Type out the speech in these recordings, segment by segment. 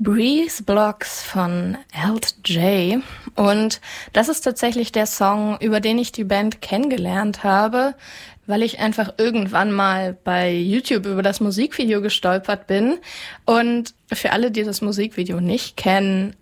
Breeze Blocks von Alt J. Und das ist tatsächlich der Song, über den ich die Band kennengelernt habe, weil ich einfach irgendwann mal bei YouTube über das Musikvideo gestolpert bin. Und für alle, die das Musikvideo nicht kennen,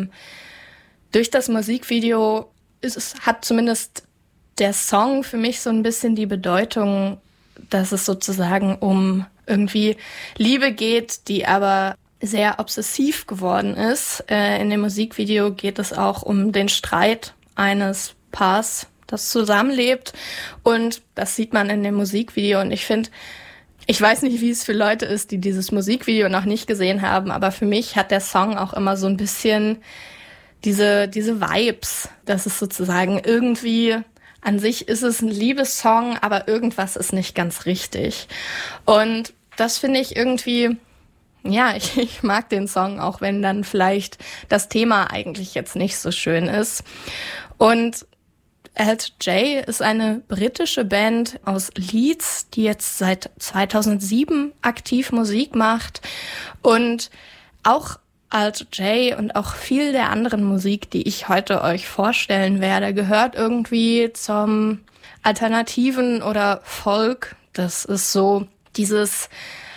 durch das Musikvideo hat zumindest der Song für mich so ein bisschen die Bedeutung, dass es sozusagen um irgendwie Liebe geht, die aber sehr obsessiv geworden ist. In dem Musikvideo geht es auch um den Streit eines Paars, das zusammenlebt. Und das sieht man in dem Musikvideo. Und ich weiß nicht, wie es für Leute ist, die dieses Musikvideo noch nicht gesehen haben, aber für mich hat der Song auch immer so ein bisschen diese Vibes. Das ist sozusagen irgendwie, an sich ist es ein Liebessong, aber irgendwas ist nicht ganz richtig. Und das finde ich irgendwie, ja, ich mag den Song, auch wenn dann vielleicht das Thema eigentlich jetzt nicht so schön ist. Und Alt J ist eine britische Band aus Leeds, die jetzt seit 2007 aktiv Musik macht. Und auch Alt J und auch viel der anderen Musik, die ich heute euch vorstellen werde, gehört irgendwie zum Alternativen oder Folk. Das ist so dieses,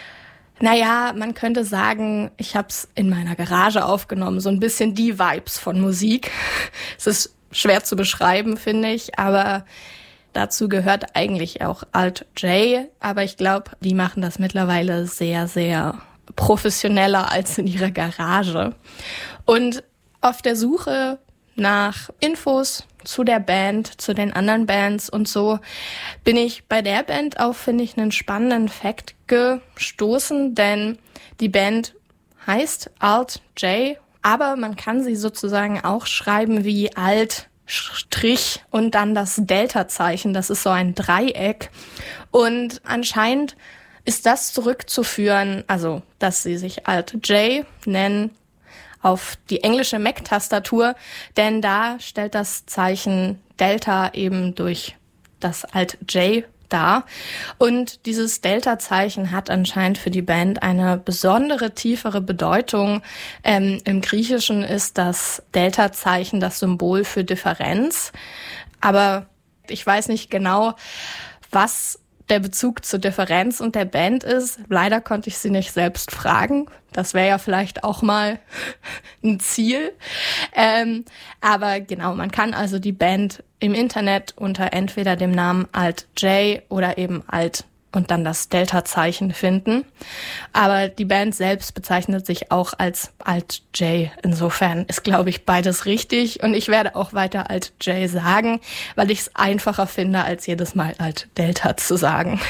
naja, man könnte sagen, ich habe es in meiner Garage aufgenommen, so ein bisschen die Vibes von Musik. Es ist schwer zu beschreiben, finde ich, aber dazu gehört eigentlich auch Alt J. Aber ich glaube, die machen das mittlerweile sehr, sehr professioneller als in ihrer Garage. Und auf der Suche nach Infos zu der Band, zu den anderen Bands und so, bin ich bei der Band auf, finde ich, einen spannenden Fact gestoßen, denn die Band heißt Alt J, aber man kann sie sozusagen auch schreiben wie Alt Strich und dann das Delta-Zeichen, das ist so ein Dreieck. Und anscheinend ist das zurückzuführen, also dass sie sich Alt J nennen, auf die englische Mac-Tastatur, denn da stellt das Zeichen Delta eben durch das Alt J dar. Und dieses Delta-Zeichen hat anscheinend für die Band eine besondere, tiefere Bedeutung. Im Griechischen ist das Delta-Zeichen das Symbol für Differenz. Aber ich weiß nicht genau, was der Bezug zur Differenz und der Band ist. Leider konnte ich sie nicht selbst fragen. Das wäre ja vielleicht auch mal ein Ziel. Aber genau, man kann also die Band im Internet unter entweder dem Namen Alt J oder eben Alt und dann das Delta-Zeichen finden. Aber die Band selbst bezeichnet sich auch als Alt J. Insofern ist, glaube ich, beides richtig. Und ich werde auch weiter Alt J sagen, weil ich es einfacher finde, als jedes Mal Alt Delta zu sagen.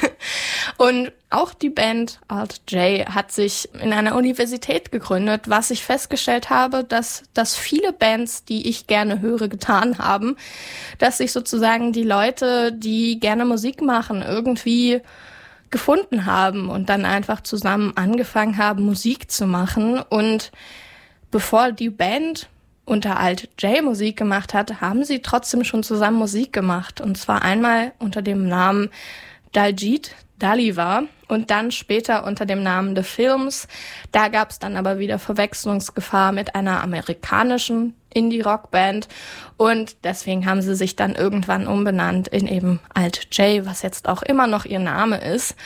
Und auch die Band Alt J hat sich in einer Universität gegründet, was ich festgestellt habe, dass viele Bands, die ich gerne höre, getan haben, dass sich sozusagen die Leute, die gerne Musik machen, irgendwie gefunden haben und dann einfach zusammen angefangen haben, Musik zu machen. Und bevor die Band unter Alt J Musik gemacht hat, haben sie trotzdem schon zusammen Musik gemacht. Und zwar einmal unter dem Namen Daljit Daliva und dann später unter dem Namen The Films. Da gab es dann aber wieder Verwechslungsgefahr mit einer amerikanischen Indie-Rock-Band und deswegen haben sie sich dann irgendwann umbenannt in eben Alt J, was jetzt auch immer noch ihr Name ist.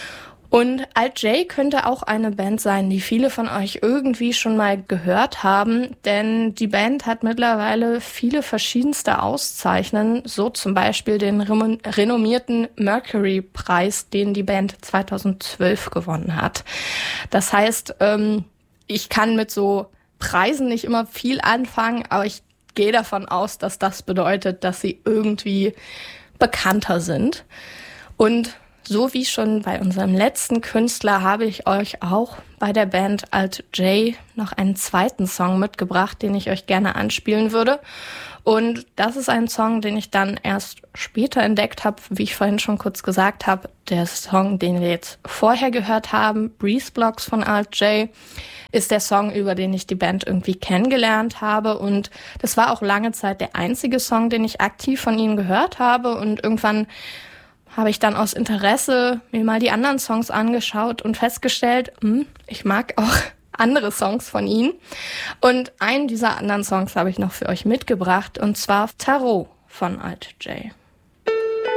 Und Alt J könnte auch eine Band sein, die viele von euch irgendwie schon mal gehört haben, denn die Band hat mittlerweile viele verschiedenste Auszeichnungen, so zum Beispiel den renommierten Mercury-Preis, den die Band 2012 gewonnen hat. Das heißt, ich kann mit so Preisen nicht immer viel anfangen, aber ich gehe davon aus, dass das bedeutet, dass sie irgendwie bekannter sind. Und so wie schon bei unserem letzten Künstler habe ich euch auch bei der Band Alt J noch einen zweiten Song mitgebracht, den ich euch gerne anspielen würde. Und das ist ein Song, den ich dann erst später entdeckt habe, wie ich vorhin schon kurz gesagt habe. Der Song, den wir jetzt vorher gehört haben, Breeze Blocks von Alt J, ist der Song, über den ich die Band irgendwie kennengelernt habe. Und das war auch lange Zeit der einzige Song, den ich aktiv von ihnen gehört habe. Und irgendwann habe ich dann aus Interesse mir mal die anderen Songs angeschaut und festgestellt, ich mag auch andere Songs von ihnen. Und einen dieser anderen Songs habe ich noch für euch mitgebracht, und zwar Tarot von Alt J.